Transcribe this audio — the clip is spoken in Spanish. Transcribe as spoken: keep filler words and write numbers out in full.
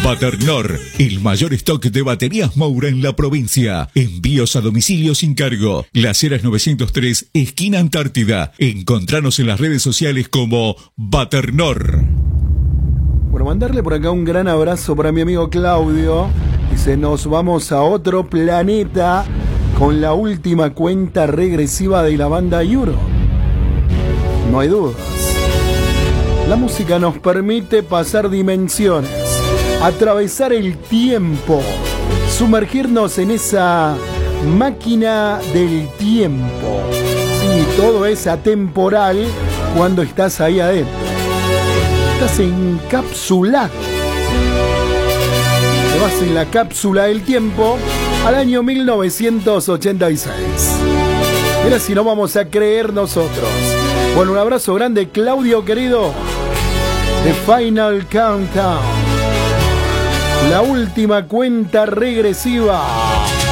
Baternor, el mayor stock de baterías Moura en la provincia. Envíos a domicilio sin cargo. Las Heras novecientos tres, esquina Antártida. Encontranos en las redes sociales como Baternor. Bueno, mandarle por acá un gran abrazo para mi amigo Claudio. Dice, nos vamos a otro planeta con la última cuenta regresiva de la banda Euro. No hay dudas. La música nos permite pasar dimensiones, atravesar el tiempo, sumergirnos en esa máquina del tiempo. Sí, todo es atemporal cuando estás ahí adentro. Estás encapsulado. Te vas en la cápsula del tiempo al año mil novecientos ochenta y seis. Mira si no vamos a creer nosotros. Bueno, un abrazo grande, Claudio querido. The Final Countdown. La última cuenta regresiva.